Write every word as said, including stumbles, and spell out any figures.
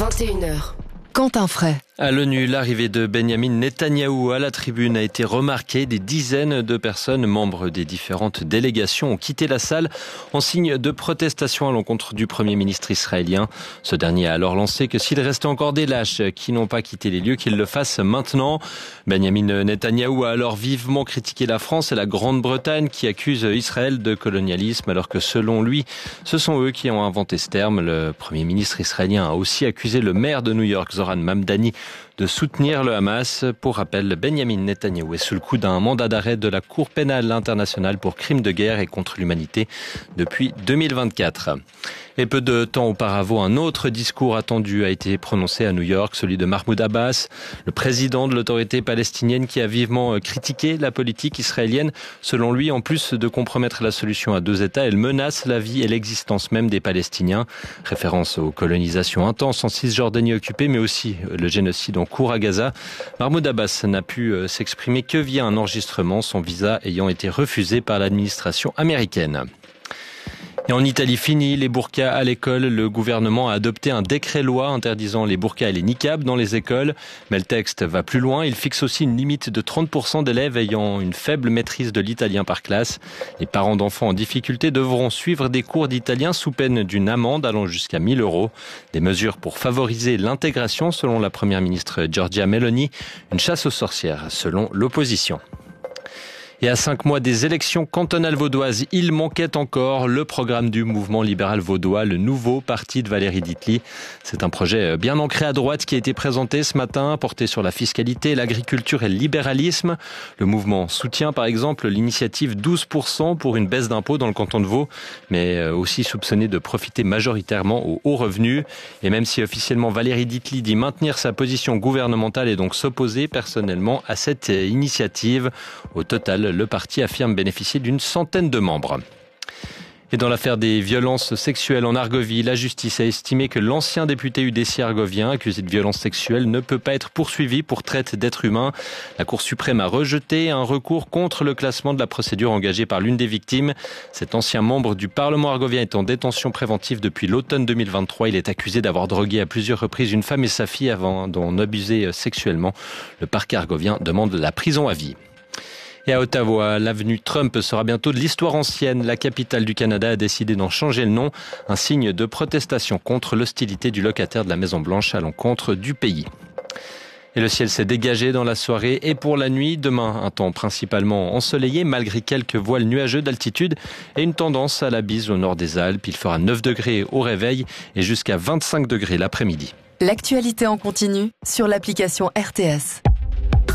vingt et une heures. Quentin Fray. À l'ONU, l'arrivée de Benyamin Netanyahou à la tribune a été remarquée. Des dizaines de personnes, membres des différentes délégations, ont quitté la salle en signe de protestation à l'encontre du Premier ministre israélien. Ce dernier a alors lancé que s'il restait encore des lâches qui n'ont pas quitté les lieux, qu'ils le fassent maintenant. Benyamin Netanyahou a alors vivement critiqué la France et la Grande-Bretagne qui accusent Israël de colonialisme, alors que selon lui, ce sont eux qui ont inventé ce terme. Le Premier ministre israélien a aussi accusé le maire de New York, Zoran Mamdani, de soutenir le Hamas. Pour rappel, Benyamin Netanyahou est sous le coup d'un mandat d'arrêt de la Cour pénale internationale pour crimes de guerre et contre l'humanité depuis deux mille vingt-quatre. Et peu de temps auparavant, un autre discours attendu a été prononcé à New York, celui de Mahmoud Abbas, le président de l'autorité palestinienne qui a vivement critiqué la politique israélienne. Selon lui, en plus de compromettre la solution à deux États, elle menace la vie et l'existence même des Palestiniens. Référence aux colonisations intenses en Cisjordanie occupée, mais aussi le génocide en cours à Gaza. Mahmoud Abbas n'a pu s'exprimer que via un enregistrement, son visa ayant été refusé par l'administration américaine. Et en Italie, fini les burkas à l'école. Le gouvernement a adopté un décret-loi interdisant les burkas et les niqabs dans les écoles. Mais le texte va plus loin. Il fixe aussi une limite de trente pour cent d'élèves ayant une faible maîtrise de l'italien par classe. Les parents d'enfants en difficulté devront suivre des cours d'italien sous peine d'une amende allant jusqu'à mille euros. Des mesures pour favoriser l'intégration selon la première ministre Giorgia Meloni. Une chasse aux sorcières selon l'opposition. Et à cinq mois des élections cantonales vaudoises, il manquait encore le programme du mouvement libéral vaudois, le nouveau parti de Valérie Ditli. C'est un projet bien ancré à droite qui a été présenté ce matin, porté sur la fiscalité, l'agriculture et le libéralisme. Le mouvement soutient par exemple l'initiative douze pour cent pour une baisse d'impôts dans le canton de Vaud, mais aussi soupçonné de profiter majoritairement aux hauts revenus. Et même si officiellement Valérie Ditli dit maintenir sa position gouvernementale et donc s'opposer personnellement à cette initiative, au total, le parti affirme bénéficier d'une centaine de membres. Et dans l'affaire des violences sexuelles en Argovie, la justice a estimé que l'ancien député U D C argovien, accusé de violences sexuelles, ne peut pas être poursuivi pour traite d'êtres humains. La Cour suprême a rejeté un recours contre le classement de la procédure engagée par l'une des victimes. Cet ancien membre du Parlement argovien est en détention préventive depuis l'automne deux mille vingt-trois. Il est accusé d'avoir drogué à plusieurs reprises une femme et sa fille avant d'en abuser sexuellement. Le parquet argovien demande la prison à vie. Et à Ottawa, l'avenue Trump sera bientôt de l'histoire ancienne. La capitale du Canada a décidé d'en changer le nom, un signe de protestation contre l'hostilité du locataire de la Maison-Blanche à l'encontre du pays. Et le ciel s'est dégagé dans la soirée et pour la nuit. Demain, un temps principalement ensoleillé malgré quelques voiles nuageux d'altitude et une tendance à la bise au nord des Alpes. Il fera neuf degrés au réveil et jusqu'à vingt-cinq degrés l'après-midi. L'actualité en continu sur l'application R T S.